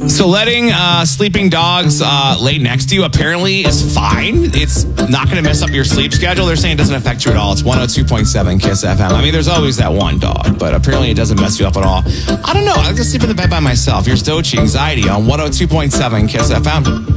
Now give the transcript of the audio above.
So letting sleeping dogs lay next to you apparently is fine. It's not going to mess up your sleep schedule. They're saying it doesn't affect you at all. It's 102.7 KISS FM. I mean, there's always that one dog, but apparently it doesn't mess you up at all. I don't know. I just sleep in the bed by myself. Here's Doechii, Anxiety on 102.7 KISS FM.